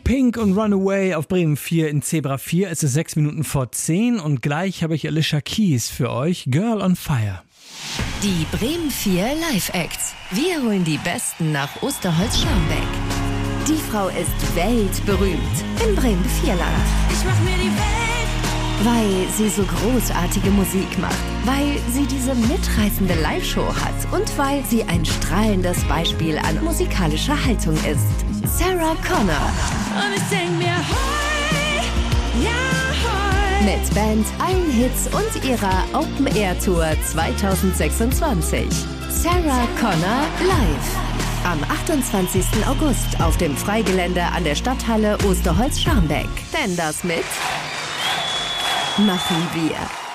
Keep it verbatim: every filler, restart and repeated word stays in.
Pink und Runaway auf Bremen vier in Zebra vier. Es ist sechs Minuten vor zehn und gleich habe ich Alicia Keys für euch. Girl on Fire. Die Bremen vier Live-Acts. Wir holen die Besten nach Osterholz-Scharmbeck. Die Frau ist weltberühmt im Bremen vier Land. Ich mach mir die Welt. Weil sie so großartige Musik macht, weil sie diese mitreißende Live-Show hat und weil sie ein strahlendes Beispiel an musikalischer Haltung ist. Sarah Connor. Und ich denk mir, hoi, ja, hoi. Mit Band, allen Hits und ihrer Open-Air-Tour zwanzig sechsundzwanzig. Sarah Connor live. Am achtundzwanzigsten August auf dem Freigelände an der Stadthalle Osterholz-Scharmbeck. Denn das mit machen wir.